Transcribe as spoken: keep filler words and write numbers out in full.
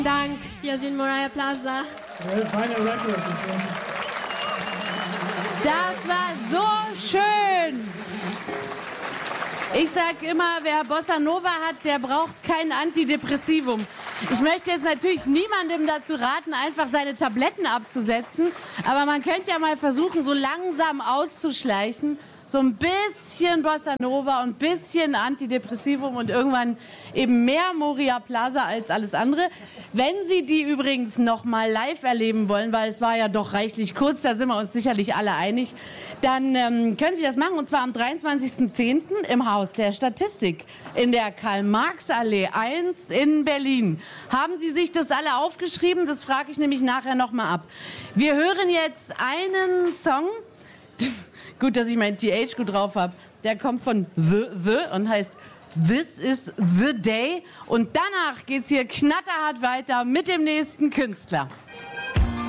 Dank, hier sind Mariah Plaza. Das war so schön. Ich sag immer, wer Bossa Nova hat, der braucht kein Antidepressivum. Ich möchte jetzt natürlich niemandem dazu raten, einfach seine Tabletten abzusetzen. Aber man könnte ja mal versuchen, so langsam auszuschleichen. So ein bisschen Bossa Nova und ein bisschen Antidepressivum und irgendwann eben mehr Moria Plaza als alles andere. Wenn Sie die übrigens noch mal live erleben wollen, weil es war ja doch reichlich kurz, da sind wir uns sicherlich alle einig, dann ähm, können Sie das machen, und zwar am dreiundzwanzigsten zehnten im Haus der Statistik in der Karl-Marx-Allee eins in Berlin. Haben Sie sich das alle aufgeschrieben? Das frage ich nämlich nachher noch mal ab. Wir hören jetzt einen Song. Gut, dass ich mein T H gut drauf habe. Der kommt von The The und heißt This is the Day. Und danach geht's hier knatterhart weiter mit dem nächsten Künstler.